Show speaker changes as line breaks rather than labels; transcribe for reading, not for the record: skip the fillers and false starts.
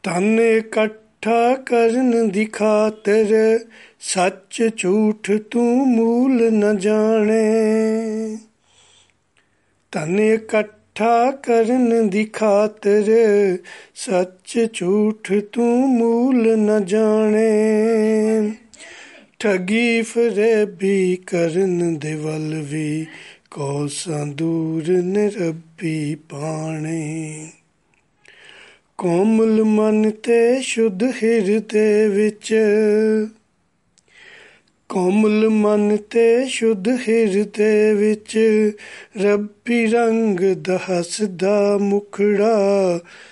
ਧਨ ਇਕੱਠਾ ਕਰਨ ਦੀ ਖਾਤਰ ਸੱਚ ਝੂਠ ਤੂੰ ਮੂਲ ਨ ਜਾਣੇ। ਧਨ ਇਕੱਠਾ ਕਰਨ ਦੀ ਖਾਤਰ ਸੱਚ ਝੂਠ ਤੂੰ ਮੂਲ ਨ ਜਾਣੇ। ਠੱਗੀ ਫਰੇਬੀ ਕਰਨ ਦੇ ਵੱਲ ਵੀ ਕੋਸਾਂ ਦੂਰ ਨੇ ਰੱਬੀ ਪਾਣੇ। ਕੋਮਲ ਮਨ ਤੇ ਸ਼ੁੱਧ ਹਿਰਦੇ ਵਿੱਚ, ਕੋਮਲ ਮਨ ਤੇ ਸ਼ੁੱਧ ਹਿਰਦੇ ਵਿੱਚ ਰੱਬੀ ਰੰਗ ਦਾ ਹੱਸਦਾ ਮੁਖੜਾ